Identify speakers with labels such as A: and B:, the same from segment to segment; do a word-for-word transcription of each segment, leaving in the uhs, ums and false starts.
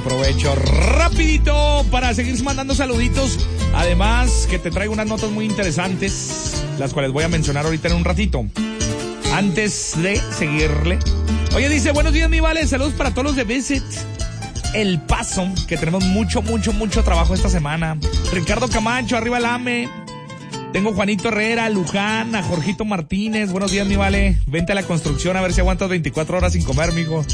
A: aprovecho rapidito para seguir mandando saluditos. Además, que te traigo unas notas muy interesantes, las cuales voy a mencionar ahorita en un ratito. Antes de seguirle. Oye, dice, buenos días, mi vale. Saludos para todos los de Visit El Paso, que tenemos mucho, mucho, mucho trabajo esta semana. Ricardo Camacho, arriba el A M E. Tengo Juanito Herrera, Luján, a Jorgito Martínez. Buenos días, mi vale. Vente a la construcción a ver si aguantas veinticuatro horas sin comer, mijo.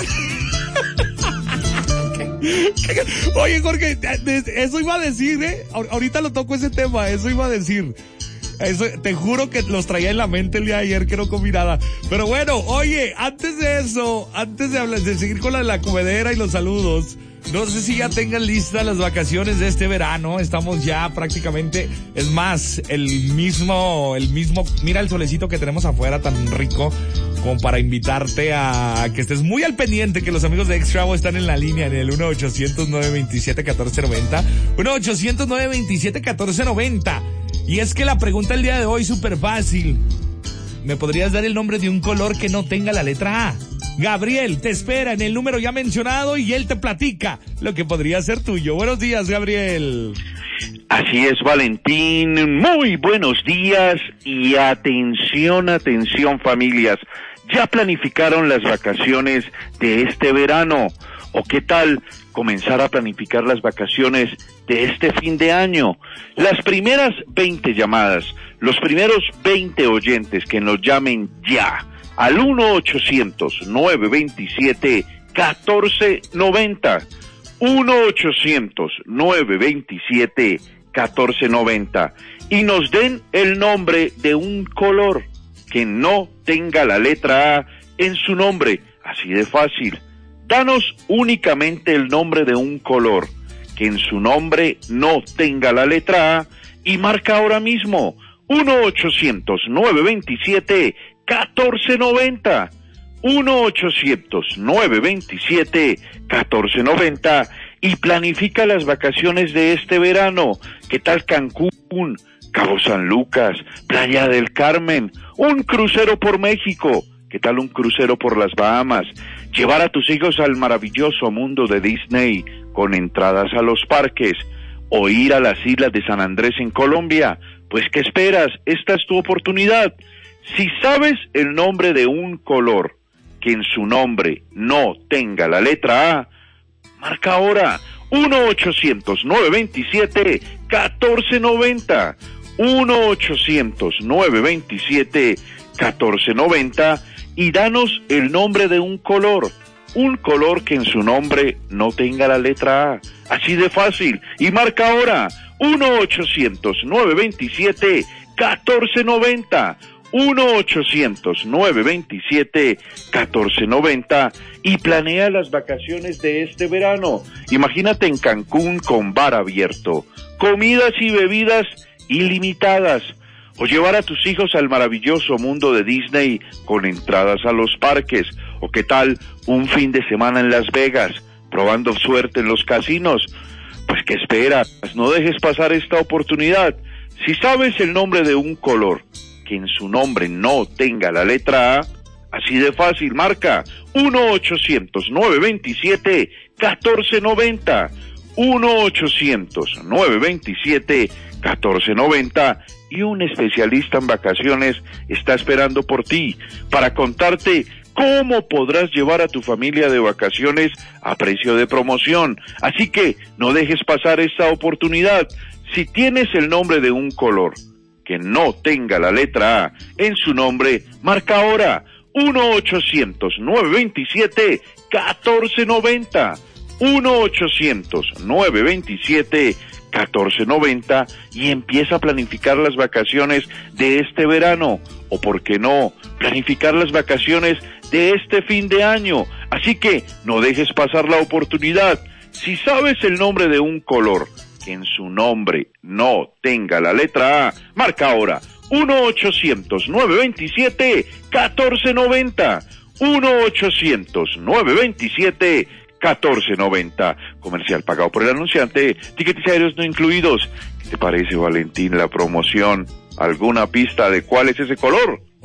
A: Oye, Jorge, eso iba a decir, ¿eh? Ahorita lo toco ese tema, eso iba a decir. Eso, te juro que los traía en la mente el día de ayer, que no comí nada. Pero bueno, oye, antes de eso, antes de hablar, de seguir con la, la comedera y los saludos, no sé si ya tengan listas las vacaciones de este verano. Estamos ya prácticamente, es más, el mismo, el mismo, mira el solecito que tenemos afuera tan rico, como para invitarte a que estés muy al pendiente, que los amigos de X-Travel están en la línea en el uno ochocientos nueve veintisiete catorce noventa, uno ochocientos nueve veintisiete catorce noventa. Y es que la pregunta del día de hoy es súper fácil. ¿Me podrías dar el nombre de un color que no tenga la letra A? Gabriel te espera en el número ya mencionado y él te platica lo que podría ser tuyo. Buenos días, Gabriel.
B: Así es, Valentín. Muy buenos días y atención, atención, familias. ¿Ya planificaron las vacaciones de este verano? ¿O qué tal comenzar a planificar las vacaciones de este fin de año? Las primeras veinte llamadas, los primeros veinte oyentes que nos llamen ya al uno ochocientos nueve veintisiete catorce noventa, uno ochocientos nueve veintisiete catorce noventa, y nos den el nombre de un color que no tenga la letra A en su nombre. Así de fácil. Danos únicamente el nombre de un color que en su nombre no tenga la letra A y marca ahora mismo uno ochocientos nueve veintisiete catorce noventa, uno ochocientos nueve veintisiete catorce noventa, y planifica las vacaciones de este verano. ¿Qué tal Cancún, Cabo San Lucas, Playa del Carmen, un crucero por México? ¿Qué tal un crucero por las Bahamas? Llevar a tus hijos al maravilloso mundo de Disney con entradas a los parques, o ir a las islas de San Andrés en Colombia. Pues ¿qué esperas? Esta es tu oportunidad. Si sabes el nombre de un color que en su nombre no tenga la letra A, marca ahora uno ochocientos nueve veintisiete catorce noventa, uno ochocientos nueve veintisiete catorce noventa, y danos el nombre de un color, un color que en su nombre no tenga la letra A. Así de fácil. Y marca ahora uno ochocientos nueve veintisiete catorce noventa, uno ochocientos nueve veintisiete catorce noventa, y planea las vacaciones de este verano. Imagínate en Cancún con bar abierto, comidas y bebidas ilimitadas, o llevar a tus hijos al maravilloso mundo de Disney con entradas a los parques. O qué tal un fin de semana en Las Vegas, probando suerte en los casinos. Pues ¿qué esperas? No dejes pasar esta oportunidad. Si sabes el nombre de un color que en su nombre no tenga la letra A, así de fácil, marca uno ochocientos nueve veintisiete catorce noventa, uno ochocientos nueve veintisiete catorce noventa, y un especialista en vacaciones está esperando por ti para contarte cómo podrás llevar a tu familia de vacaciones a precio de promoción. Así que no dejes pasar esta oportunidad. Si tienes el nombre de un color que no tenga la letra A en su nombre, marca ahora uno ochocientos nueve veintisiete catorce noventa, uno ochocientos nueve veintisiete catorce noventa, y empieza a planificar las vacaciones de este verano, o por qué no, planificar las vacaciones de este fin de año. Así que no dejes pasar la oportunidad. Si sabes el nombre de un color que en su nombre no tenga la letra A, marca ahora uno ochocientos nueve veintisiete catorce noventa, uno ochocientos nueve veintisiete catorce noventa. Comercial pagado por el anunciante, tickets aéreos no incluidos. ¿Qué te parece, Valentín, la promoción? ¿Alguna pista de cuál es ese color?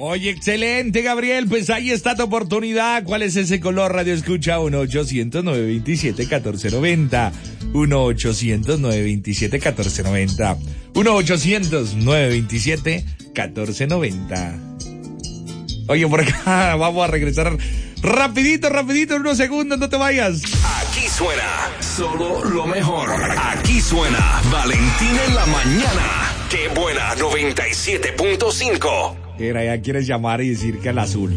A: Oye, excelente, Gabriel. Pues ahí está tu oportunidad. ¿Cuál es ese color? Radio escucha uno ochocientos, nueve veintisiete, catorce noventa. uno ochocientos, nueve veintisiete, catorce noventa. uno ochocientos, nueve veintisiete, catorce noventa. Oye, por acá vamos a regresar rapidito, rapidito, en unos segundos, no te vayas.
C: Aquí suena solo lo mejor. Aquí suena Valentín en la mañana. ¡Qué buena! noventa y siete punto cinco.
A: Era, ya quieres llamar y decir que el azul.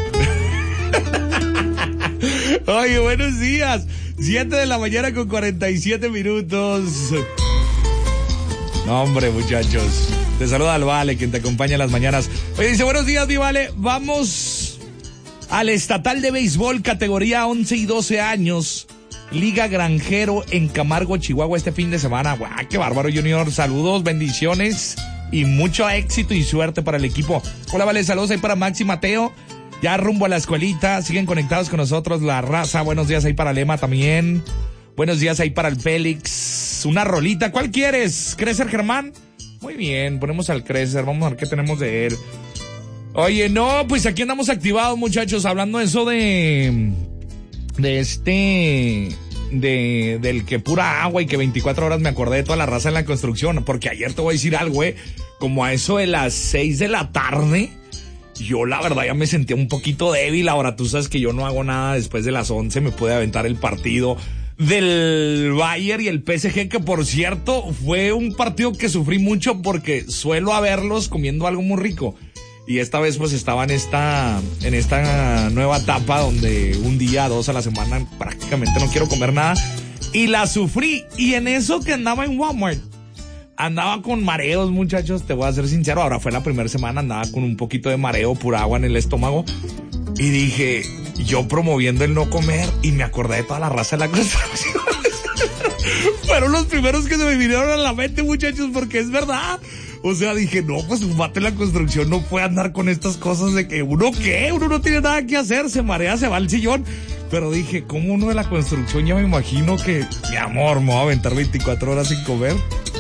A: Oye, buenos días. siete de la mañana con cuarenta y siete minutos. No, hombre, muchachos. Te saluda al Vale, quien te acompaña en las mañanas. Oye, dice, buenos días, mi Vale. Vamos al estatal de béisbol, categoría once y doce años. Liga Granjero en Camargo, Chihuahua, este fin de semana. ¡Guau, qué bárbaro, Junior! Saludos, bendiciones y mucho éxito y suerte para el equipo. Hola, Vale, saludos ahí para Max y Mateo. Ya rumbo a la escuelita, siguen conectados con nosotros, la raza. Buenos días ahí para Lema también. Buenos días ahí para el Félix. Una rolita, ¿cuál quieres? ¿Crecer, Germán? Muy bien, ponemos al Crecer, vamos a ver qué tenemos de él. Oye, no, pues aquí andamos activados, muchachos, hablando de eso de... De este... De, del que pura agua y que veinticuatro horas me acordé de toda la raza en la construcción, porque ayer te voy a decir algo, eh, como a eso de las seis de la tarde, yo la verdad ya me sentía un poquito débil. Ahora tú sabes que yo no hago nada después de las once, me pude aventar el partido del Bayern y el P S G, que por cierto fue un partido que sufrí mucho porque suelo haberlos comiendo algo muy rico. Y esta vez pues estaba en esta, en esta nueva etapa donde un día, dos a la semana prácticamente no quiero comer nada. Y la sufrí. Y en eso que andaba en Walmart, andaba con mareos, muchachos, te voy a ser sincero. Ahora fue la primera semana, andaba con un poquito de mareo, pura agua en el estómago. Y dije, yo promoviendo el no comer, y me acordé de toda la raza de la construcción. Fueron los primeros que se me vinieron a la mente, muchachos, porque es verdad. O sea, dije, no, pues un vato en la construcción no puede andar con estas cosas de que uno, ¿qué? Uno no tiene nada que hacer, se marea, se va al sillón. Pero dije, ¿cómo uno de la construcción? Ya me imagino que, mi amor, me voy a aventar veinticuatro horas sin comer.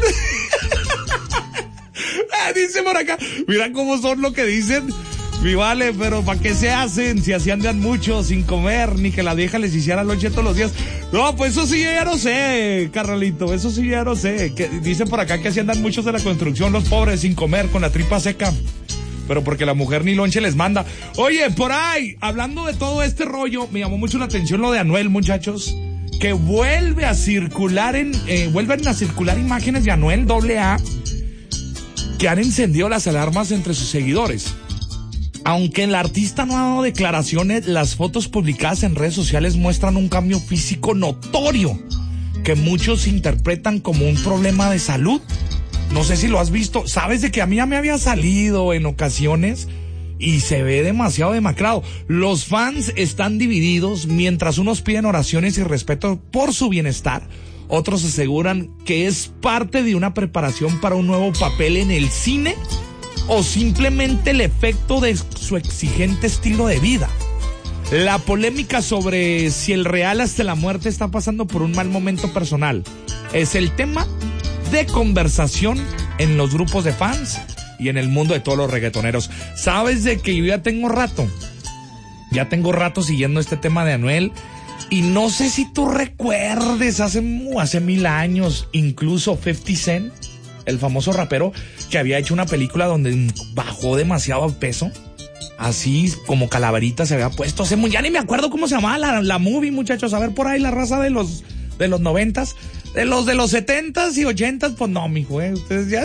A: Ah, dice por acá, mira cómo son lo que dicen. Mi Vale, pero ¿para qué se hacen? Si así andan mucho sin comer, ni que la vieja les hiciera lonche todos los días. No, pues eso sí ya no sé, carnalito, eso sí ya no sé. Que dicen por acá que así andan muchos de la construcción, los pobres, sin comer, con la tripa seca. Pero porque la mujer ni lonche les manda. Oye, por ahí, hablando de todo este rollo, me llamó mucho la atención lo de Anuel, muchachos, que vuelve a circular en, eh, vuelven a circular imágenes de Anuel doble A, que han encendido las alarmas entre sus seguidores. Aunque el artista no ha dado declaraciones, las fotos publicadas en redes sociales muestran un cambio físico notorio que muchos interpretan como un problema de salud. No sé si lo has visto. Sabes de que a mí ya me había salido en ocasiones y se ve demasiado demacrado. Los fans están divididos, mientras unos piden oraciones y respeto por su bienestar. Otros aseguran que es parte de una preparación para un nuevo papel en el cine, o simplemente el efecto de su exigente estilo de vida. La polémica sobre si el real hasta la muerte está pasando por un mal momento personal es el tema de conversación en los grupos de fans y en el mundo de todos los reggaetoneros. Sabes de que yo ya tengo rato, ya tengo rato siguiendo este tema de Anuel, y no sé si tú recuerdes hace, hace mil años, incluso cincuenta Cent, el famoso rapero, que había hecho una película donde bajó demasiado peso, así como calaverita se había puesto. Ya ni me acuerdo cómo se llamaba la, la movie, muchachos. A ver, por ahí la raza de los de los noventas, de los de los setentas y ochentas, pues no, mijo, eh, ustedes ya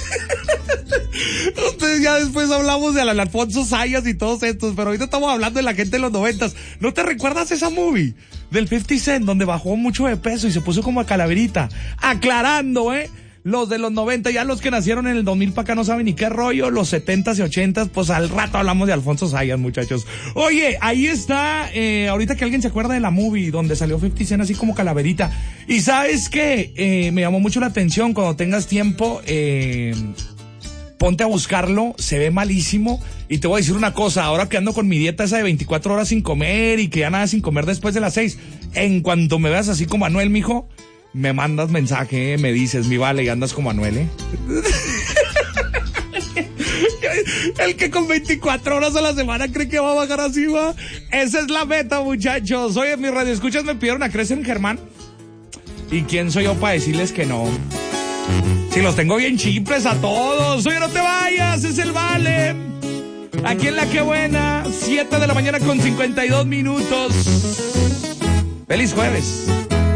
A: ustedes ya después hablamos de Alfonso Sayas y todos estos, pero ahorita estamos hablando de la gente de los noventas. ¿No te recuerdas esa movie del cincuenta Cent donde bajó mucho de peso y se puso como a calaverita? Aclarando, eh los de los noventa, ya los que nacieron en el dos mil para acá no saben ni qué rollo. Los setentas y ochentas, pues al rato hablamos de Alfonso Sayas, muchachos. Oye, ahí está, eh, ahorita que alguien se acuerda de la movie donde salió cincuenta Cent así como calaverita. Y ¿sabes qué? Eh, me llamó mucho la atención. Cuando tengas tiempo, eh, ponte a buscarlo, se ve malísimo. Y te voy a decir una cosa, ahora que ando con mi dieta esa de veinticuatro horas sin comer y que ya nada sin comer después de las seis, en cuanto me veas así como Anuel, mijo, me mandas mensaje, me dices, mi Vale, y andas como Anuel, ¿eh? El que con veinticuatro horas a la semana cree que va a bajar así, va. Esa es la meta, muchachos. Oye, mis radioescuchas me pidieron a Crecer en Germán. ¿Y quién soy yo para decirles que no? Si los tengo bien chiples a todos. Oye, no te vayas, es el Vale. Aquí en La Que Buena, siete de la mañana con cincuenta y dos minutos. Feliz jueves.